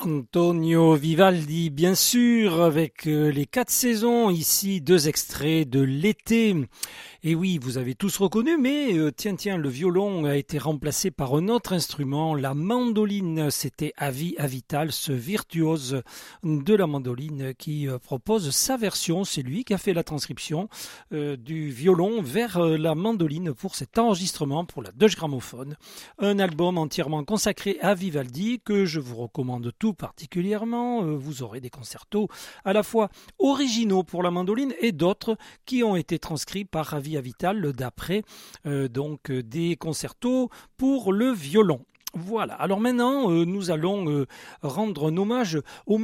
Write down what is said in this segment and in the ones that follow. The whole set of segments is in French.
Antonio Vivaldi, bien sûr, avec les 4 saisons, ici 2 extraits de l'été. Et oui, vous avez tous reconnu, mais tiens, le violon a été remplacé par un autre instrument, la mandoline. C'était Avi Avital, ce virtuose de la mandoline qui propose sa version. C'est lui qui a fait la transcription du violon vers la mandoline pour cet enregistrement pour la Deutsche Grammophon. Un album entièrement consacré à Vivaldi que je vous recommande tout particulièrement. Vous aurez des concertos à la fois originaux pour la mandoline et d'autres qui ont été transcrits par Avi Avital d'après des concertos pour le violon. Voilà, alors maintenant nous allons rendre un hommage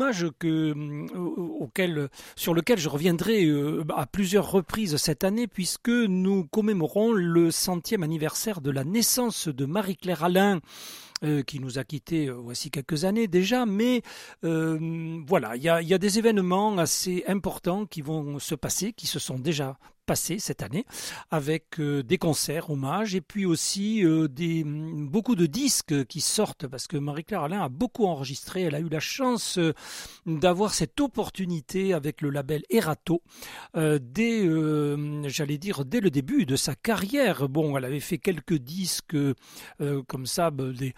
sur lequel je reviendrai à plusieurs reprises cette année puisque nous commémorons le 100e anniversaire de la naissance de Marie-Claire Alain. Qui nous a quittés voici quelques années déjà, mais voilà, il y a des événements assez importants qui vont se passer, qui se sont déjà passés cette année, avec des concerts, hommages, et puis aussi beaucoup de disques qui sortent, parce que Marie-Claire Alain a beaucoup enregistré, elle a eu la chance d'avoir cette opportunité avec le label Erato, dès le début de sa carrière. Bon, elle avait fait quelques disques comme ça,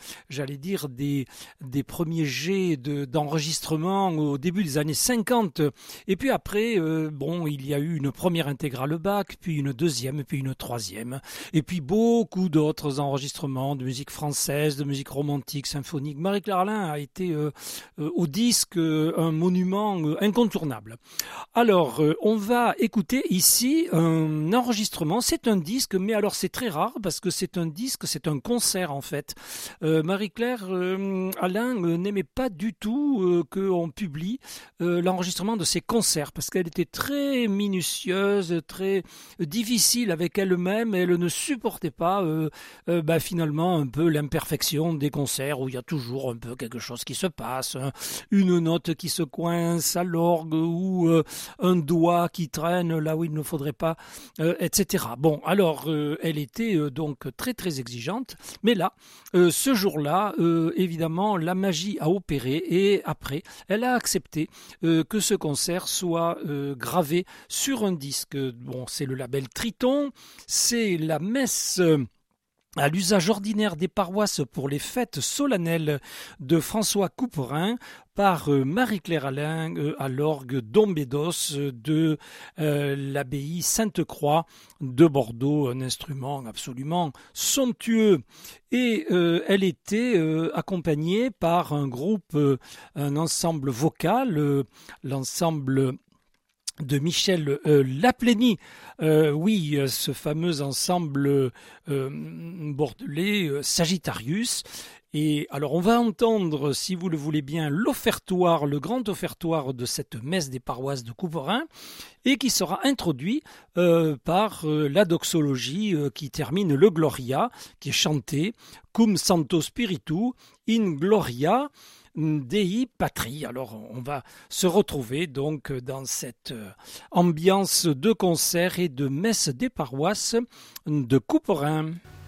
des premiers jets d'enregistrement au début des années 50. Et puis après, il y a eu une première intégrale Bach, puis une deuxième, puis une troisième. Et puis beaucoup d'autres enregistrements de musique française, de musique romantique, symphonique. Marie-Claire Alain a été au disque un monument incontournable. Alors, on va écouter ici un enregistrement. C'est un disque, mais alors c'est très rare parce que c'est un disque, c'est un concert en fait. Marie-Claire Alain n'aimait pas du tout qu'on publie l'enregistrement de ses concerts parce qu'elle était très minutieuse, très difficile avec elle-même. Elle ne supportait pas finalement un peu l'imperfection des concerts où il y a toujours un peu quelque chose qui se passe, hein, une note qui se coince à l'orgue ou un doigt qui traîne là où il ne faudrait pas, etc. Bon, alors elle était donc très très exigeante, mais là, ce jour-là, évidemment, la magie a opéré et après, elle a accepté que ce concert soit gravé sur un disque. Bon, c'est le label Triton, c'est la messe à l'usage ordinaire des paroisses pour les fêtes solennelles de François Couperin par Marie-Claire Alain à l'orgue Dombédos de l'abbaye Sainte-Croix de Bordeaux, un instrument absolument somptueux. Et elle était accompagnée par un groupe, un ensemble vocal, l'ensemble de Michel Laplény, ce fameux ensemble bordelais Sagittarius. Et alors on va entendre, si vous le voulez bien, l'offertoire, le grand offertoire de cette messe des paroisses de Couperin, et qui sera introduit par la doxologie qui termine le Gloria, qui est chanté Cum Santo Spiritu in Gloria Dei Patri. Alors on va se retrouver donc dans cette ambiance de concert et de messe des paroisses de Couperin.